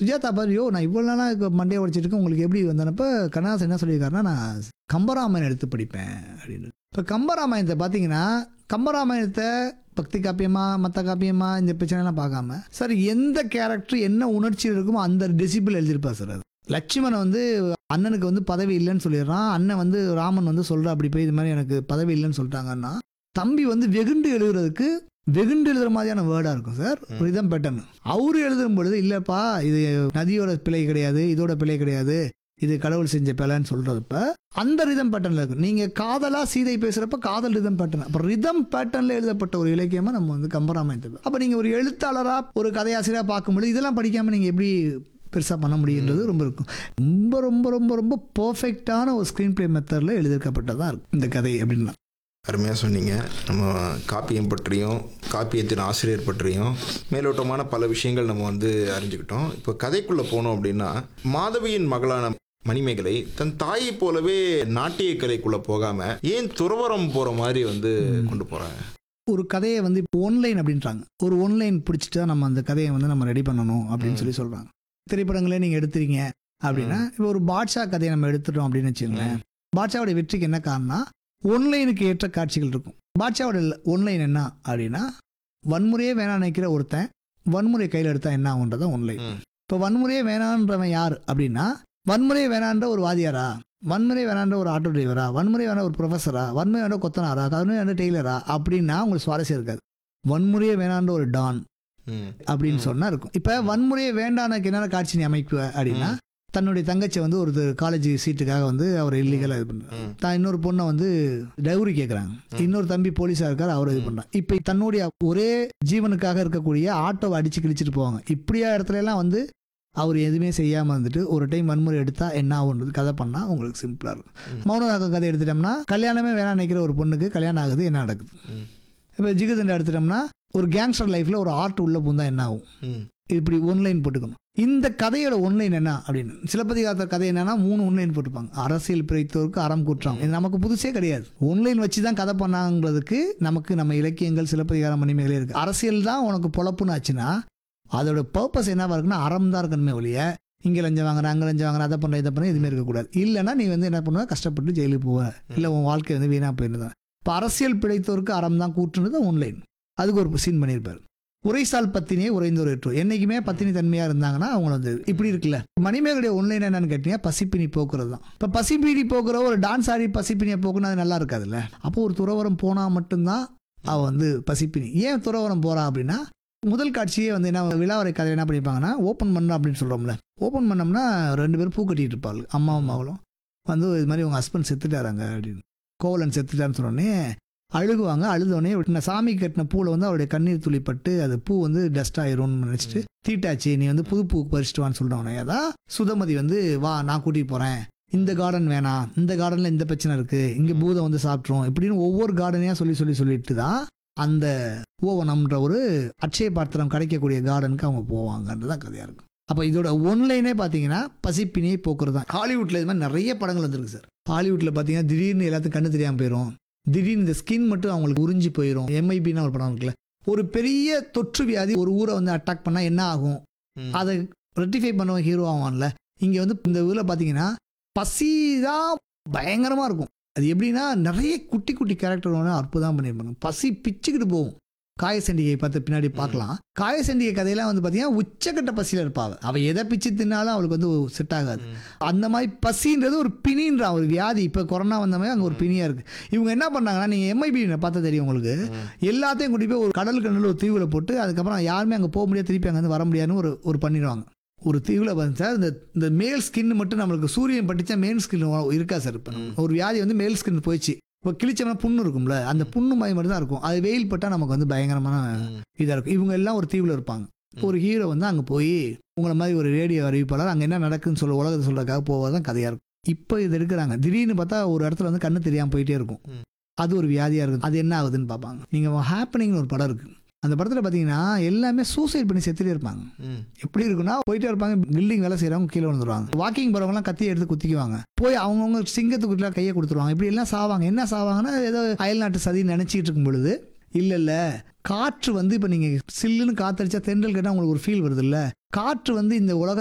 சுஜாதா பாரு, யோ நான் இவ்வளோ நாளாக மண்டையை உடைச்சிட்டு இருக்கேன், உங்களுக்கு எப்படி வந்தனப்போ கண்ணதாசன் என்ன சொல்லியிருக்காருன்னா, நான் கம்பராமாயணம் எடுத்து படிப்பேன் அப்படின்னு. இப்போ கம்பராமாயணத்தை பார்த்தீங்கன்னா, கம்பராமாயணத்தை பக்தி காப்பியமா மற்ற காப்பியமா இந்த பிரச்சனைலாம் பார்க்காம சார் எந்த கேரக்டர் என்ன உணர்ச்சி இருக்குமோ அந்த டெசிபிள் எழுதியிருப்பார் சார். அது லட்சுமணன் வந்து அண்ணனுக்கு வந்து பதவி இல்லைன்னு சொல்லிடுறான். அண்ணன் வந்து ராமன் வந்து சொல்கிறா அப்படி போய் இது மாதிரி எனக்கு பதவி இல்லைன்னு சொல்லிட்டாங்கன்னா, தம்பி வந்து வெகுண்டு எழுதுறதுக்கு வெகுண்டு எழுதுற மாதிரியான வேர்டாக இருக்கும் சார். ரிதம் பேட்டர்ன் அவரு எழுதும் பொழுது இல்லைப்பா இது நதியோட பிழை கிடையாது, இதோட பிழை கிடையாது, இது கடவுள் செஞ்ச பிழைன்னு சொல்றப்ப அந்த ரிதம் பேட்டர்ல இருக்கு. நீங்க காதலா சீதை பேசுறப்ப காதல் ரிதம் பேட்டர்ன். அப்ப ரிதம் பேட்டர்ன்ல எழுதப்பட்ட ஒரு இலக்கியமா நம்ம வந்து கம்பராமாயணத்தை. அப்ப நீங்க ஒரு எழுத்தாளரா ஒரு கதையாசிரியரா பார்க்கும்போது இதெல்லாம் படிக்காம நீங்க எப்படி பெருசா பண்ண முடியுன்றது ரொம்ப இருக்கும். ரொம்ப ரொம்ப ரொம்ப ரொம்ப பர்ஃபெக்டான ஒரு ஸ்கிரீன் பிளே மெத்தட்ல எழுதிக்கப்பட்டதா இருக்கும் இந்த கதை அப்படின்னா. அருமையாக சொன்னீங்க. நம்ம காப்பியம் பற்றியும் காப்பியத்தின் ஆசிரியர் பற்றியும் மேலோட்டமான பல விஷயங்கள் நம்ம வந்து அறிஞ்சுக்கிட்டோம். இப்போ கதைக்குள்ளே போனோம் அப்படின்னா, மாதவியின் மகளான மணிமேகலை தன் தாயை போலவே நாட்டிய கலைக்குள்ளே போகாமல் ஏன் துறவரம் போகிற மாதிரி வந்து கொண்டு போகிறாங்க? ஒரு கதையை வந்து இப்போ ஒன்லைன் அப்படின்றாங்க. ஒரு ஒன்லைன் பிடிச்சிட்டு தான் நம்ம அந்த கதையை வந்து நம்ம ரெடி பண்ணணும் அப்படின்னு சொல்லி சொல்கிறாங்க. திரைப்படங்களே நீங்கள் எடுத்துறீங்க அப்படின்னா, இப்போ ஒரு பாட்ஷா கதையை நம்ம எடுத்துட்டோம் அப்படின்னு வச்சுக்கோங்களேன். பாட்ஷாவுடைய வெற்றிக்கு என்ன காரணம்னா ஒன்லைனுக்கு ஏற்ற காட்சிகள் இருக்கும். பாட்ஷாவோட ஒன்லைன் என்ன அப்படின்னா, வன்முறையே வேணாம் நினைக்கிற ஒருத்தன் வன்முறை கையில் எடுத்தா என்ன ஆகுன்றதா ஒன்லைன். இப்போ வன்முறையே வேணான்றவன் யார் அப்படின்னா, வன்முறையே வேணான்ற ஒரு வாதியாரா, வன்முறை வேணான்ற ஒரு ஆட்டோ டிரைவரா, வன்முறை வேணா ஒரு ப்ரொஃபஸரா, வன்முறை வேணா கொத்தனாரா, வன்முறை வேணா டெய்லரா அப்படின்னா உங்களுக்கு சுவாரஸ்யம் இருக்காது. வன்முறையே வேணான்ற ஒரு டான் அப்படின்னு சொன்னா இருக்கும். இப்ப வன்முறையை வேண்டானக்கு என்னென்ன காட்சி நீ அமைக்குவ அப்படின்னா, தன்னுடைய தங்கச்சி வந்து ஒரு காலேஜ் சீட்டுக்காக வந்து அவர் இல்லீகலா இது பண்றாங்க. தான் இன்னொரு பொண்ணை வந்து டவுரி கேட்கறாங்க. இன்னொரு தம்பி போலீஸா இருக்காரு, அவர் இது பண்றாங்க. இப்ப தன்னுடைய ஒரே ஜீவனுக்காக இருக்கக்கூடிய ஆட்டோவை அடிச்சு கிழிச்சிட்டு போவாங்க. இப்படியா இடத்துல எல்லாம் வந்து அவர் எதுவுமே செய்யாம வந்துட்டு ஒரு டைம் வன்முறை எடுத்தா என்ன ஆகுன்றது கதை பண்ணா உங்களுக்கு சிம்பிளா இருக்கும். மௌனராகம் கதை எடுத்துட்டோம்னா, கல்யாணமே வேணாம் நினைக்கிற ஒரு பொண்ணுக்கு கல்யாணம் ஆகுது, என்ன நடக்குது? இப்போ ஜிகதண்டா எடுத்துட்டோம்னா, ஒரு கேங்ஸ்டர் லைஃப்ல ஒரு ஆர்ட் உள்ள பூந்தா என்ன ஆகும்? இப்படி ஒன்லைன் போட்டுக்கணும். இந்த கதையோட ஒன்லைன் என்ன அப்படின்னு, சிலப்பதிகாரத்தோட கதை என்னன்னா 3 ஒன்லைன் போட்டுப்பாங்க. அரசியல் பிழைத்தோருக்கு அறம் குற்றம். இது நமக்கு புதுசே கிடையாது. ஒன்லைன் வச்சு தான் கதை பண்ணாங்கிறதுக்கு நமக்கு நம்ம இலக்கியங்கள் சிலப்பதிகாரம் மணிமேகலை இருக்கு. அரசியல் தான் உனக்கு பொழப்புன்னு ஆச்சுன்னா அதோட பர்பஸ் என்னவா இருக்குன்னா அறம் தான் இருக்கணுமே ஒழிய இங்கே லஞ்சம் வாங்குறேன் அங்கே லஞ்சம் வாங்குறேன் அதை பண்ணுறேன் இதை பண்ண எதுவுமே இருக்கக்கூடாது. இல்லைன்னா நீ வந்து என்ன பண்ணுவ, கஷ்டப்பட்டு ஜெயிலுக்கு போவ, இல்லை உன் வாழ்க்கை வந்து வீணாக போயிருந்தான். இப்போ அரசியல் பிழைத்தோருக்கு அறம் தான் கூட்டுனது ஒன்லைன். அதுக்கு ஒரு சீன் பண்ணியிருப்பாரு. உரைசால் பத்தினியே உறைந்தோர் ஏற்றோர். என்னைக்குமே பத்தினி தன்மையாக இருந்தாங்கன்னா அவங்க வந்து இப்படி இருக்குல்ல. மணிமேகலைய ஒன்லைன் என்னன்னு கேட்டீங்கன்னா பசிப்பினி போக்குறது தான். இப்போ பசிப்பினி போக்குற ஒரு டான்ஸ் ஆடி பசிப்பினியை போக்குனா அது நல்லா இருக்காதுல்ல. அப்போ ஒரு துறவரம் போனால் மட்டும்தான் அவள் வந்து பசிப்பினி. ஏன் துறவரம் போறா அப்படின்னா, முதல் காட்சியே வந்து என்ன விழாவரை கதை என்ன பண்ணிப்பாங்கன்னா, ஓப்பன் பண்ண அப்படின்னு சொல்கிறோம்ல. ஓப்பன் பண்ணோம்னா 2 பேரும் பூ கட்டிட்டு இருப்பாள், அம்மாவும் மகளும் வந்து இது மாதிரி உங்கள் ஹஸ்பண்ட் செத்துட்டாராங்க அப்படின்னு, கோவலன் செத்துட்டான்னு சொன்னோடனே அழுகுவாங்க. அழுதோடனே நான் சாமி கட்டின பூவில் வந்து அவருடைய கண்ணீர் துளிப்பட்டு அது பூ வந்து டஸ்ட் ஆயிரும்னு நினச்சிட்டு, தீட்டாச்சு நீ வந்து புது பூ பறிச்சுட்டு வான்னு சொல்கிறவனே அதான் சுதமதி வந்து வா நான் கூட்டிகிட்டு போகிறேன், இந்த கார்டன் வேணாம், இந்த கார்டனில் இந்த பிரச்சனை இருக்குது, இங்கே பூதம் வந்து சாப்பிட்றோம் இப்படின்னு ஒவ்வொரு கார்டனையாக சொல்லிட்டு தான் அந்த ஓவனம்ன்ற ஒரு அட்சய பாத்திரம் கிடைக்கக்கூடிய கார்டனுக்கு அவங்க போவாங்கன்றதான் கதையாக இருக்கும். அப்போ இதோட ஒன்லைனே பார்த்தீங்கன்னா பசிப்பினியை போக்குறது தான். ஹாலிவுட்டில் இது மாதிரி நிறைய படங்கள் வந்துருக்கு சார். ஹாலிவுட்டில் பார்த்தீங்கன்னா திடீர்னு எல்லாத்துக்கும் கண்ணு தெரியாமல் போயிடும், திடீர்னு இந்த ஸ்கின் மட்டும் அவங்களுக்கு உறிஞ்சி போயிடும். எம்ஐபின்னு ஒரு படம் இருக்குல்ல, ஒரு பெரிய தொற்று வியாதி ஒரு ஊரை வந்து அட்டாக் பண்ணால் என்ன ஆகும், அதை ரெட்டிஃபை பண்ண ஹீரோ ஆவான்ல. இங்கே வந்து இந்த ஊரில் பார்த்தீங்கன்னா பசி தான் பயங்கரமாக இருக்கும். அது எப்படின்னா நிறைய குட்டி குட்டி கேரக்டர் வந்து அற்புதம் பண்ணியிருப்பாங்க. பசி பிச்சுக்கிட்டு போகும். காயசண்டிகை பார்த்து பின்னாடி பார்க்கலாம். காயசண்டிகை கதையெல்லாம் வந்து பார்த்தீங்கன்னா உச்சக்கட்ட பசியில் இருப்பாள். அவள் எதை பிச்சு தின்னாலும் அவளுக்கு வந்து செட் ஆகாது. அந்த மாதிரி பசின்றது ஒரு பிணின்ற ஒரு வியாதி. இப்போ கொரோனா வந்த மாதிரி அங்கே ஒரு பிணியாக இருக்குது. இவங்க என்ன பண்ணாங்கன்னா, நீங்கள் எம்ஐபி பார்த்தா தெரியும் உங்களுக்கு, எல்லாத்தையும் கூட்டி போய் ஒரு கடலுக்கு நல்ல ஒரு தீவில் போட்டு அதுக்கப்புறம் யாருமே அங்கே போக முடியாது, திருப்பி அங்கேருந்து வர முடியாதுன்னு ஒரு பண்ணிடுவாங்க. ஒரு தீவில் வந்து சார் இந்த மேல் ஸ்கின் மட்டும் நம்மளுக்கு சூரியன் பட்டுச்சா மேல் ஸ்கின் இருக்கா சார். இப்போ ஒரு வியாதி வந்து மேல் ஸ்கின் போயிடுச்சு, இப்போ கிழிச்சோம்னா புண்ணு இருக்கும்ல, அந்த புண்ணு மாதிரி மட்டும் தான் இருக்கும். அது வெயில் பட்டால் நமக்கு வந்து பயங்கரமான இதாக இருக்கும். இவங்க எல்லாம் ஒரு தீவில் இருப்பாங்க. ஒரு ஹீரோ வந்து அங்கே போய் உங்களை மாதிரி ஒரு ரேடியோ அறிவிப்பாளர் அங்கே என்ன நடக்குன்னு சொல்ல உலகத்தை சொல்றதுக்காக போவதான் கதையாக இருக்கும். இப்போ இது எடுக்கிறாங்க, திடீர்னு பார்த்தா ஒரு இடத்துல வந்து கண்ணு தெரியாமல் போயிட்டே இருக்கும். அது ஒரு வியாதியாக இருக்கும். அது என்ன ஆகுதுன்னு பார்ப்பாங்க. நீங்கள் ஹாப்பனிங்னு ஒரு படம் இருக்குது. அந்த படத்தில் பார்த்தீங்கன்னா எல்லாமே சூசைட் பண்ணி செத்துட்டே இருப்பாங்க. எப்படி இருக்குன்னா போயிட்டே இருப்பாங்க, பில்டிங் வேலை செய்கிறவங்க கீழே வந்துடுவாங்க, வாக்கிங் போகிறவங்களாம் கத்தியை எடுத்து குத்திக்குவாங்க, போய் அவங்கவுங்க சிங்கத்துக்குள்ளே கையை கொடுத்துருவாங்க. இப்படி எல்லாம் சாவாங்க. என்ன சாவாங்கன்னா ஏதோ அயல்நாட்டு சதின்னு நினச்சிக்கிட்டு இருக்கும் பொழுது, இல்லை காற்று வந்து இப்போ நீங்கள் சில்லுன்னு காற்றடிச்சா தென்றல் கேட்டால் உங்களுக்கு ஒரு ஃபீல் வருது இல்லை, காற்று வந்து இந்த உலக